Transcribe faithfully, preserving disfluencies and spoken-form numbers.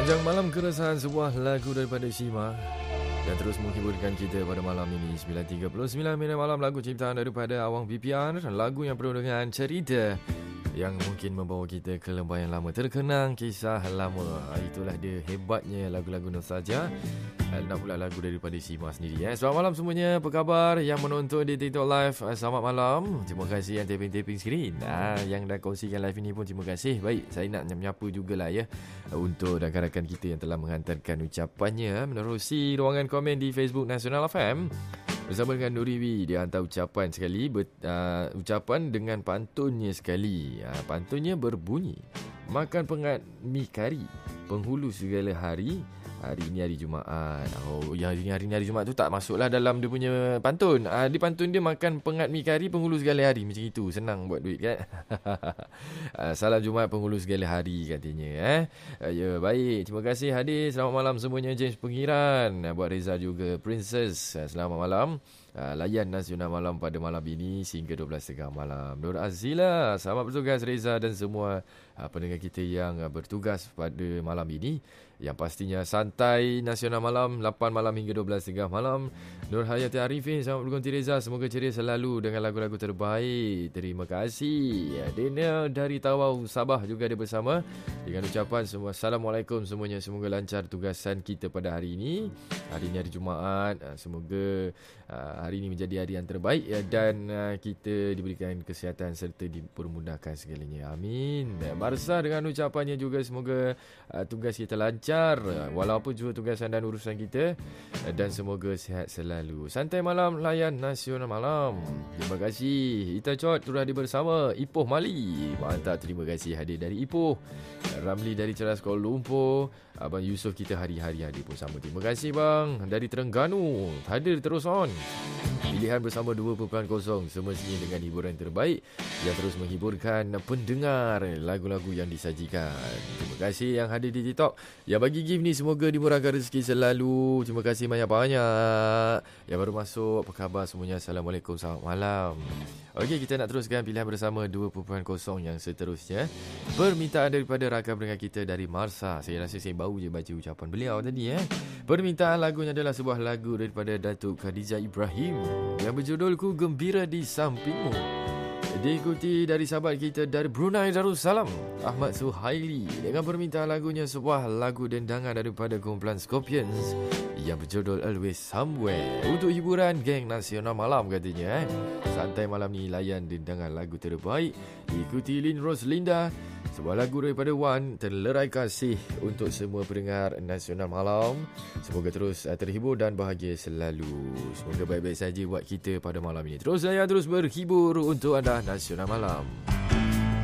Sepanjang malam keresahan sebuah lagu daripada Shima yang terus menghiburkan kita pada malam ini. Sembilan tiga puluh sembilan minit malam, lagu ciptaan daripada Awang P P R. Lagu yang penuh dengan cerita yang mungkin membawa kita ke lembah yang lama, terkenang kisah lama. Itulah dia hebatnya lagu-lagu nostalgia. Nak pula lagu daripada Shima sendiri. Eh. Selamat malam semuanya. Apa khabar yang menonton di TikTok Live? Selamat malam. Terima kasih yang taping-taping skrin. Ah, yang dah kongsikan live ini pun terima kasih. Baik, saya nak menyapa jugalah ya untuk rakan-rakan kita yang telah menghantarkan ucapannya menerusi ruangan komen di Facebook Nasional F M. Bersama dengan Nuriwi, dia hantar ucapan sekali, ber, uh, ucapan dengan pantunnya sekali. Uh, pantunnya berbunyi, makan pengat mi kari, penghulu segala hari. Hari ini hari Jumaat. Oh, yang hari ini hari, ini hari Jumaat tu tak masuklah dalam dia punya pantun. Ah, di pantun dia makan pengat mi kari, penghulu segala hari. Macam itu. Senang buat duit kan. ah, salam Jumaat penghulu segala hari katanya. Eh? Ah, ya, baik. Terima kasih hadir. Selamat malam semuanya. James Pengiran. Ah, buat Reza juga. Princess. Ah, selamat malam. Uh, layan Nasional Malam pada malam ini sehingga dua belas tiga puluh malam. Nur Azila, selamat bertugas Reza dan semua uh, pendengar kita yang uh, bertugas pada malam ini. Yang pastinya santai Nasional Malam lapan malam hingga dua belas tiga puluh malam. Nur Hayati Arifin, selamat berganti Reza. Semoga ceria selalu dengan lagu-lagu terbaik. Terima kasih. Uh, Daniel dari Tawau Sabah juga ada bersama dengan ucapan semua Assalamualaikum semuanya. Semoga lancar tugasan kita pada hari ini. Hari ini hari Jumaat. Uh, semoga uh, hari ini menjadi hari yang terbaik ya, dan uh, kita diberikan kesihatan serta dipermudahkan segalanya. Amin. Marsa dengan ucapannya juga semoga uh, tugas kita lancar uh, walaupun juga tugasan dan urusan kita, uh, dan semoga sihat selalu. Santai malam layan Nasional Malam. Terima kasih. Ita Chot sudah hadir bersama. Ipoh Mali. Mantap, terima kasih hadir dari Ipoh. Ramli dari Ceras Kuala Lumpur. Abang Yusof kita hari-hari hadir pun sama. Terima kasih bang. Dari Terengganu hadir terus on. Pilihan bersama dua perpuluhan kosong semestinya dengan hiburan terbaik yang terus menghiburkan pendengar lagu-lagu yang disajikan. Terima kasih yang hadir di TikTok. Yang bagi gift ni semoga dimurahkan rezeki selalu. Terima kasih banyak-banyak. Yang baru masuk, apa khabar semuanya? Assalamualaikum, selamat malam. Okey, kita nak teruskan pilihan bersama dua perpuluhan kosong yang seterusnya. Permintaan daripada rakan pendengar kita dari Marsa. Saya rasa saya baru je baca ucapan beliau tadi. Eh. Permintaan lagunya adalah sebuah lagu daripada Datuk Khadijah Ibrahim yang berjudul Ku Gembira di Sampingmu. Diikuti dari sahabat kita dari Brunei Darussalam, Ahmad Suhaili, dengan permintaan lagunya sebuah lagu dendangan daripada kumpulan Scorpions yang berjudul Always Somewhere. Untuk hiburan geng Nasional Malam katanya. Eh. Santai malam ni layan dendangan lagu terbaik. Diikuti Lin Roslinda, sebuah lagu daripada Wan, Terlerai Kasih, untuk semua pendengar Nasional Malam. Semoga terus uh, terhibur dan bahagia selalu. Semoga baik-baik saja buat kita pada malam ini. Terus saya terus berhibur untuk anda Nasional Malam.